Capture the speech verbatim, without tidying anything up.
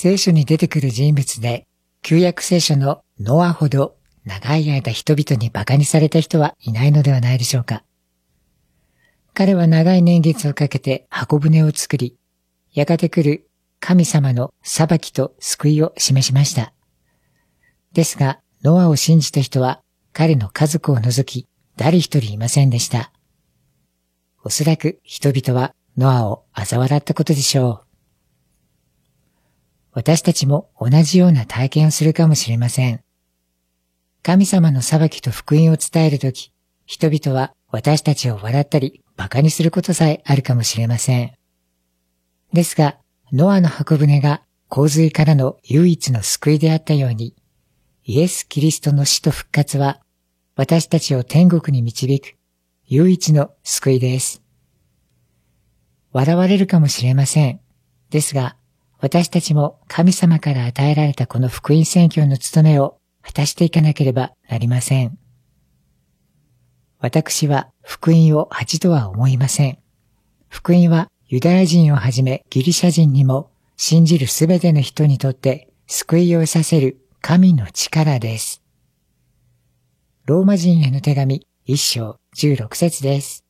聖書に出てくる人物で、旧約聖書のノアほど長い間人々に馬鹿にされた人はいないのではないでしょうか。彼は長い年月をかけて箱舟を作り、やがて来る神様の裁きと救いを示しました。ですが、ノアを信じた人は彼の家族を除き誰一人いませんでした。おそらく人々はノアを嘲笑ったことでしょう。私たちも同じような体験をするかもしれません。神様の裁きと福音を伝えるとき、人々は私たちを笑ったり馬鹿にすることさえあるかもしれません。ですが、ノアの箱舟が洪水からの唯一の救いであったように、イエス・キリストの死と復活は私たちを天国に導く唯一の救いです。笑われるかもしれません。ですが、私たちも神様から与えられたこの福音宣教の務めを果たしていかなければなりません。私は福音を恥とは思いません。福音はユダヤ人をはじめギリシャ人にも信じるすべての人にとって救いを得させる神の力です。ローマ人への手紙一章十六節です。